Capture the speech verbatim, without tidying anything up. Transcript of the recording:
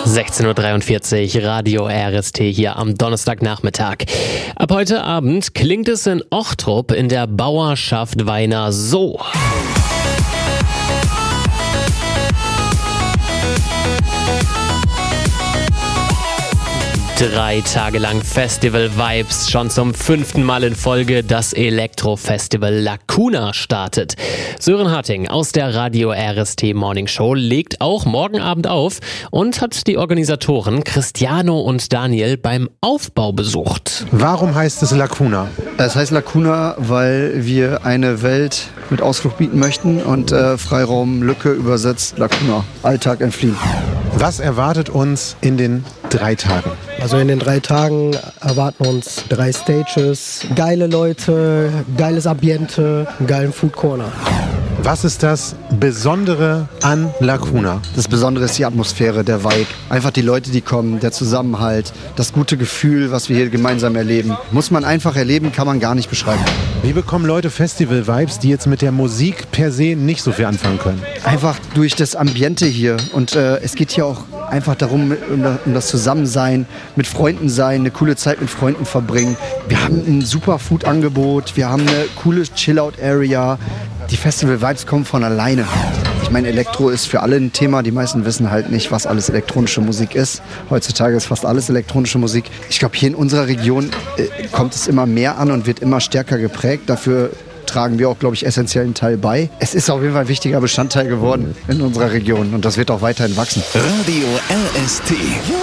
sechzehn Uhr dreiundvierzig, Radio R S T hier am Donnerstagnachmittag. Ab heute Abend klingt es in Ochtrup in der Bauerschaft Weiner so. Drei Tage lang Festival-Vibes. Schon zum fünften Mal in Folge das Elektro-Festival Lacuna startet. Sören Harting aus der Radio R S T Morning Show legt auch morgen Abend auf und hat die Organisatoren Cristiano und Daniel beim Aufbau besucht. Warum heißt es Lacuna? Es heißt Lacuna, weil wir eine Welt mit Ausflug bieten möchten und äh, Freiraum, Lücke übersetzt Lacuna, Alltag entfliehen. Was erwartet uns in den drei Tagen? Also in den drei Tagen erwarten uns drei Stages, geile Leute, geiles Ambiente, einen geilen Food Corner. Was ist das Besondere an Lacuna? Das Besondere ist die Atmosphäre, der Vibe. Einfach die Leute, die kommen, der Zusammenhalt, das gute Gefühl, was wir hier gemeinsam erleben. Muss man einfach erleben, kann man gar nicht beschreiben. Wie bekommen Leute Festival-Vibes, die jetzt mit der Musik per se nicht so viel anfangen können? Einfach durch das Ambiente hier. Und äh, es geht hier auch einfach darum, um das Zusammensein, mit Freunden sein, eine coole Zeit mit Freunden verbringen. Wir haben ein super Food-Angebot, wir haben eine coole Chill-Out-Area. Die Festival-Vibes kommen von alleine. Ich meine, Elektro ist für alle ein Thema. Die meisten wissen halt nicht, was alles elektronische Musik ist. Heutzutage ist fast alles elektronische Musik. Ich glaube, hier in unserer Region äh, kommt es immer mehr an und wird immer stärker geprägt. Dafür tragen wir auch, glaube ich, essentiellen Teil bei. Es ist auf jeden Fall ein wichtiger Bestandteil geworden in unserer Region und das wird auch weiterhin wachsen. Radio R S T.